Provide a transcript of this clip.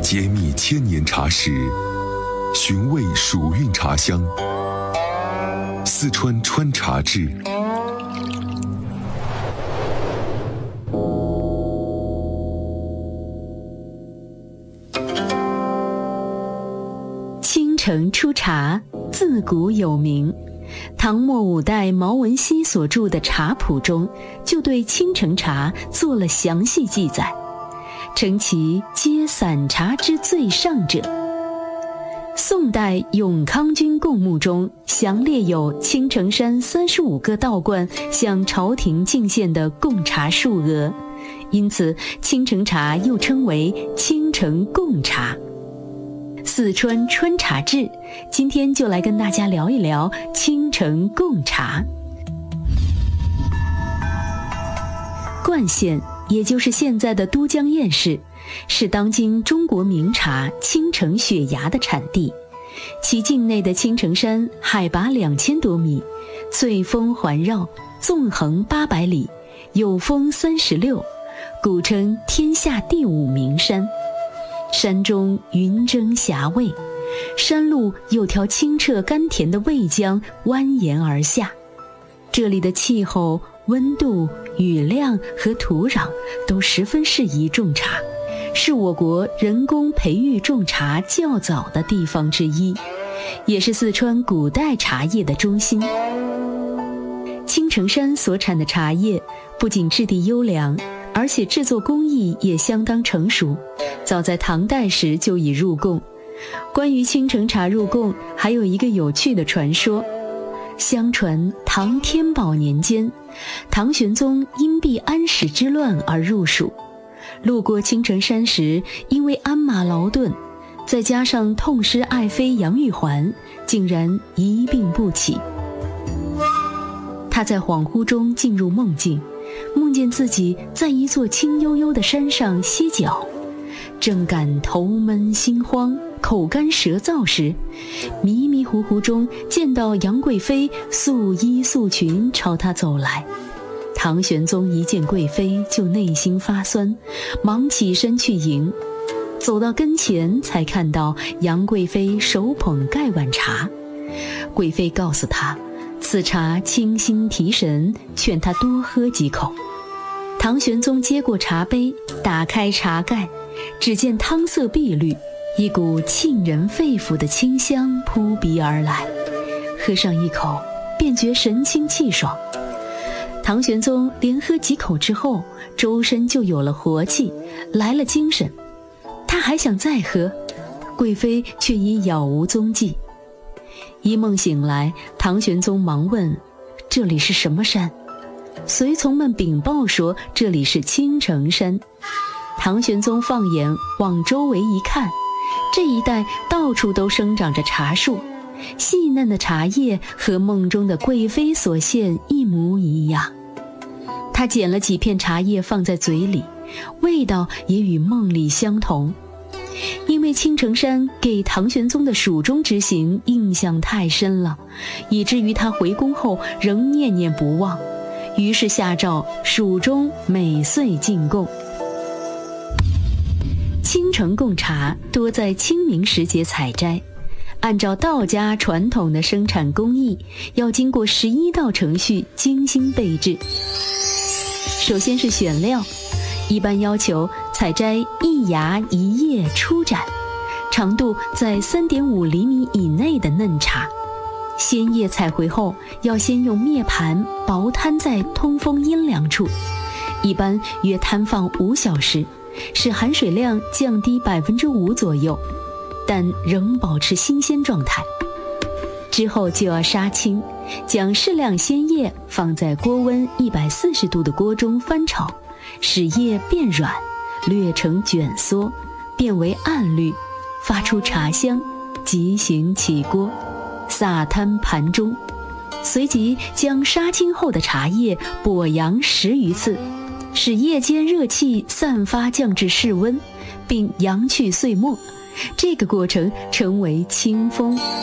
揭秘千年茶史，寻味蜀韵茶香。四川川茶志。 青城出茶自古有名，唐末五代毛文熙所著的茶谱中就对青城茶做了详细记载，称其皆散茶之最上者。宋代永康军贡目中详列有青城山35个道观向朝廷进献的贡茶数额，因此青城茶又称为青城贡茶。四川川茶志，今天就来跟大家聊一聊青城贡茶。灌县，也就是现在的都江堰市，是当今中国名茶青城雪芽的产地。其境内的青城山海拔2000多米，翠峰环绕，纵横800里，有峰36，古称天下第5名山。山中云蒸霞蔚，山路有条清澈甘甜的渭江蜿蜒而下。这里的气候、温度、雨量和土壤都十分适宜种茶，是我国人工培育种茶较早的地方之一，也是四川古代茶叶的中心。青城山所产的茶叶不仅质地优良，而且制作工艺也相当成熟，早在唐代时就已入贡。关于青城茶入贡，还有一个有趣的传说。相传唐天宝年间，唐玄宗因避安史之乱而入蜀，路过青城山时，因为鞍马劳顿，再加上痛失爱妃杨玉环，竟然一病不起。他在恍惚中进入梦境，梦见自己在一座青幽幽的山上歇脚，正感头闷心慌、口干舌燥时，迷迷糊糊中见到杨贵妃素衣素裙朝他走来。唐玄宗一见贵妃就内心发酸，忙起身去迎。走到跟前才看到杨贵妃手捧盖碗茶，贵妃告诉他此茶清心提神，劝他多喝几口。唐玄宗接过茶杯，打开茶盖，只见汤色碧绿，一股沁人肺腑的清香扑鼻而来，喝上一口便觉神清气爽。唐玄宗连喝几口之后，周身就有了活气，来了精神。他还想再喝，贵妃却已杳无踪迹。一梦醒来，唐玄宗忙问这里是什么山，随从们禀报说这里是青城山。唐玄宗放眼往周围一看，这一带到处都生长着茶树，细嫩的茶叶和梦中的贵妃所现一模一样。他捡了几片茶叶放在嘴里，味道也与梦里相同。因为青城山给唐玄宗的蜀中之行印象太深了，以至于他回宫后仍念念不忘，于是下诏蜀中每岁进贡。青城贡茶多在清明时节采摘，按照道家传统的生产工艺，要经过11道程序精心备制。首先是选料，一般要求采摘一芽一叶初斩，长度在3.5厘米以内的嫩茶。鲜叶采回后，要先用篾盘薄摊在通风阴凉处，一般约摊放5小时，使含水量降低5%左右，但仍保持新鲜状态。之后就要杀青，将适量鲜叶放在锅温140度的锅中翻炒，使叶变软，略呈卷缩，变为暗绿，发出茶香，即行起锅，撒摊盘中。随即将杀青后的茶叶剥扬10余次，使叶间热气散发，降至室温，并扬去碎末。这个过程称为清风。